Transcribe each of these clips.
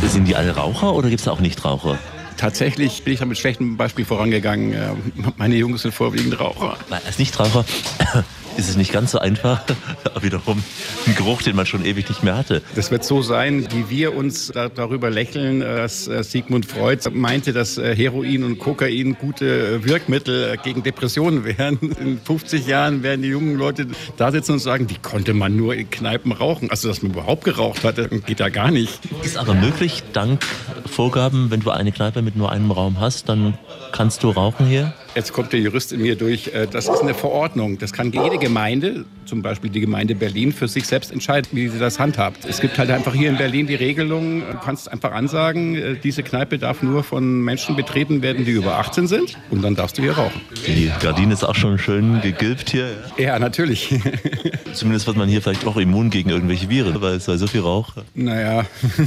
Sind die alle Raucher oder gibt es auch Nichtraucher? Tatsächlich bin ich da mit schlechtem Beispiel vorangegangen. Meine Jungs sind vorwiegend Raucher. Als Nichtraucher ist es nicht ganz so einfach. Wiederum ein Geruch, den man schon ewig nicht mehr hatte. Das wird so sein, wie wir uns darüber lächeln, dass Sigmund Freud meinte, dass Heroin und Kokain gute Wirkmittel gegen Depressionen wären. In 50 Jahren werden die jungen Leute da sitzen und sagen, wie konnte man nur in Kneipen rauchen? Also, dass man überhaupt geraucht hat, geht da gar nicht. Ist aber möglich, dank Vorgaben, wenn du eine Kneipe mit nur einem Raum hast, dann kannst du rauchen hier? Jetzt kommt der Jurist in mir durch. Das ist eine Verordnung. Das kann jede Gemeinde, zum Beispiel die Gemeinde Berlin, für sich selbst entscheiden, wie sie das handhabt. Es gibt halt einfach hier in Berlin die Regelung, du kannst einfach ansagen, diese Kneipe darf nur von Menschen betreten werden, die über 18 sind. Und dann darfst du hier rauchen. Die Gardine ist auch schon schön gegilbt hier. Ja, natürlich. Zumindest wird man hier vielleicht auch immun gegen irgendwelche Viren, weil es so viel Rauch. Naja,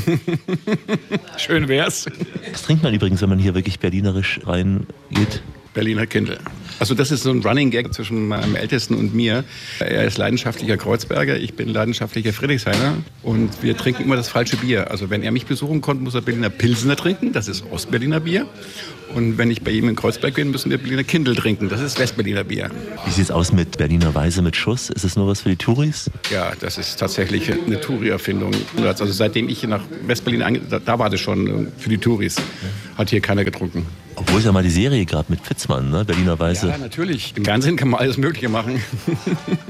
schön wär's. Was trinkt man übrigens, wenn man hier wirklich berlinerisch reingeht? Berliner Kindl. Also das ist so ein Running Gag zwischen meinem Ältesten und mir. Er ist leidenschaftlicher Kreuzberger, ich bin leidenschaftlicher Friedrichshainer und wir trinken immer das falsche Bier. Also wenn er mich besuchen kommt, muss er Berliner Pilsener trinken, das ist Ostberliner Bier. Und wenn ich bei ihm in Kreuzberg bin, müssen wir Berliner Kindl trinken, das ist Westberliner Bier. Wie sieht es aus mit Berliner Weisse mit Schuss? Ist es nur was für die Touris? Ja, das ist tatsächlich eine Touri-Erfindung. Also seitdem ich nach Westberlin da war das schon für die Touris. Hat hier keiner getrunken. Obwohl es ja mal die Serie gab mit Pfitzmann, ne? Berliner Weisse. Ja, natürlich. Im Fernsehen kann man alles Mögliche machen.